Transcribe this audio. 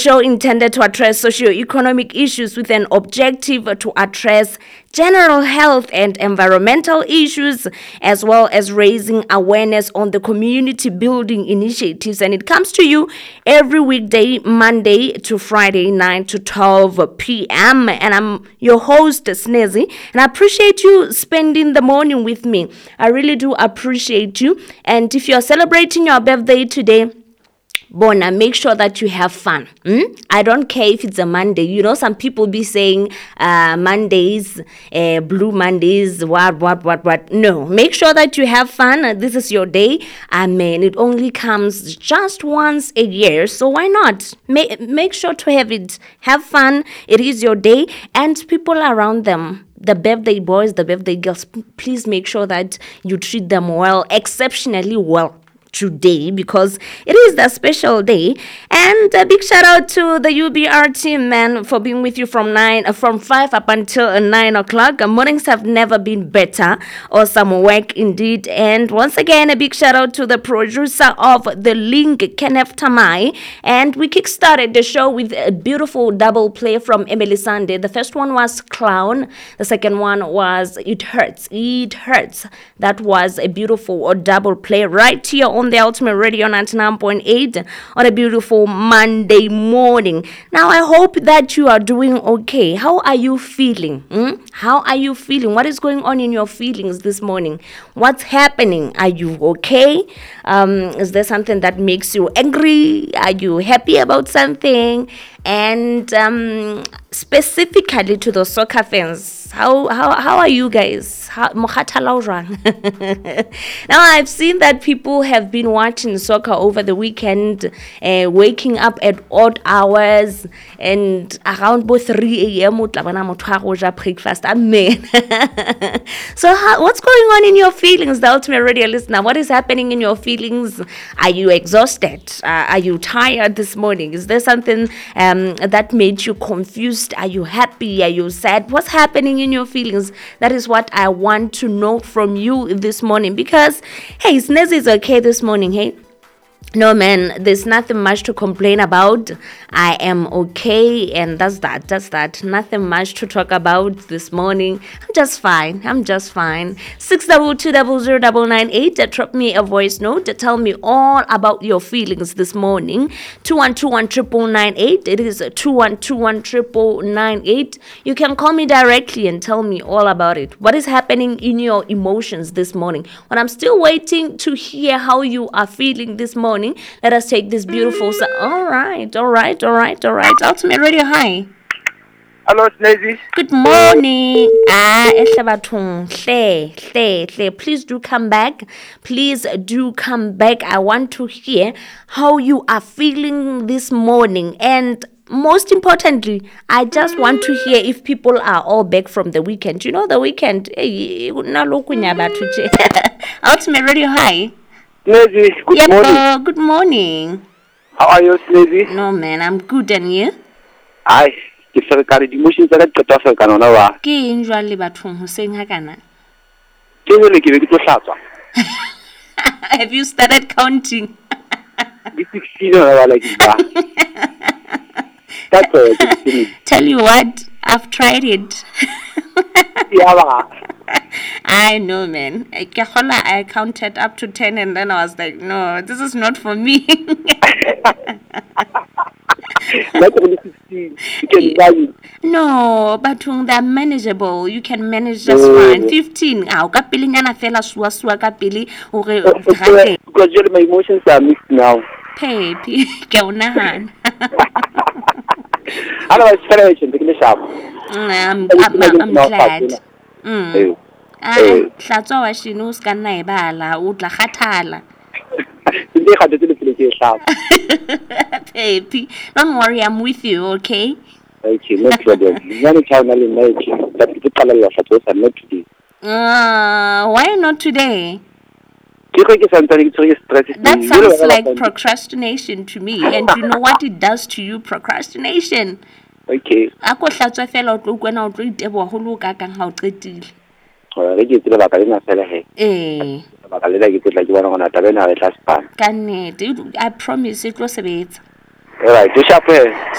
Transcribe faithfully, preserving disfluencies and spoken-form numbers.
show intended to address socio-economic issues with an objective to address general health and environmental issues, as well as raising awareness on the community building initiatives. And it comes to you every weekday, Monday to Friday, nine to twelve p.m. And I'm your host, Snezzy, and I appreciate you spending the morning with me. I really do appreciate you. And if you're celebrating your birthday today, Bona, make sure that you have fun. Hmm? I don't care if it's a Monday. You know, some people be saying uh, Mondays, uh, blue Mondays, what, what, what, what. No, make sure that you have fun. Uh, this is your day. I mean, it only comes just once a year. So why not? Make, make sure to have it. Have fun. It is your day. And people around them, the birthday boys, the birthday girls, please make sure that you treat them well, exceptionally well today, because it is the special day. And a big shout out to the U B R team, man, for being with you from nine, uh, from five up until uh, nine o'clock. Uh, mornings have never been better. Awesome work indeed. And once again, a big shout out to the producer of the link, Kenneth Tamai. And we kickstarted the show with a beautiful double play from Emily Sande. The first one was Clown. The second one was It Hurts. It Hurts. That was a beautiful double play right here on the Ultimate Radio ninety-nine point eight on a beautiful Monday morning. Now, I hope that you are doing okay. How are you feeling? Hmm? How are you feeling? What is going on in your feelings this morning? What's happening? Are you okay? Um, is there something that makes you angry? Are you happy about something? And um, specifically to the soccer fans, how how how are you guys? How, now, I've seen that people have been watching soccer over the weekend, uh, waking up at odd hours, and around both three a.m. breakfast. Amen. So, how, what's going on in your feelings, the Ultimate Radio listener? What is happening in your feelings? Are you exhausted? Uh, are you tired this morning? Is there something um, that made you confused? Are you happy? Are you sad? What's happening in your feelings? That is what I want to know from you this morning. Because, hey, Snez is okay this morning, hey? No, man, there's nothing much to complain about. I am okay, and that's that. That's that. Nothing much to talk about this morning. I'm just fine. I'm just fine. six double two double zero double nine eight. Drop me a voice note. Tell me all about your feelings this morning. two one two one triple nine eight. It is two one two one triple nine eight. You can call me directly and tell me all about it. What is happening in your emotions this morning? But I'm still waiting to hear how you are feeling this morning. Let us take this beautiful so- all right, all right, all right, all right. Ultimate Radio, hi. Hello, Snezzy. Good morning. Ah, ehlabathong, hle, hle, hle. Please do come back. Please do come back. I want to hear how you are feeling this morning. And most importantly, I just want to hear if people are all back from the weekend. You know, the weekend. Ultimate Radio, hi. Snezzy, good Yep, morning. uh, good morning. How are you, Snezzy? No, man, I'm good, and you? Hi. Ke ferekane di-emotions tsa ka di qeta ferekana hona ba. Ke eng jwale bathong hoseng hakana? Ke jwale ke be ke tlo hlatswa. Have you started counting? Di sixteen hona ba like ba. That's all. Tell you what, I've tried it. Yeah, ba. I know, man. I I counted up to ten and then I was like, no, this is not for me. That's only sixteen. You can buy it. No, but they're manageable. You can manage just Oh. fine. fifteen. Ah, ka pele ngana fela suwa suwa ka pele hore Oh, okay, because really my emotions are mixed now. Pepe, ke o nahana. Otherwise, federation, take it sharp. I'm, I'm, I'm, I'm glad. Mm. Ah, hlatswa wa shino ska nna e bala o tla kgathala. Hindi ka dito le sharp. Pepe, don't worry, I'm with you, okay? Okay, no problem. One time I'll make it. But the color of photos are not today. Uh, why not today? That That sounds like procrastination to me, and you know what it does to you, procrastination. Okay. Ako hlatswa fela o tlo kwena o tlo itebo holo ka kang ha o qetile. Re ke tsela ba ka lena fela he. Eh. Ba ka lela ke tla ke bona gona tabena re tla spana. Ka nnete, I promise it tlo sebetsa. All right, do sharp.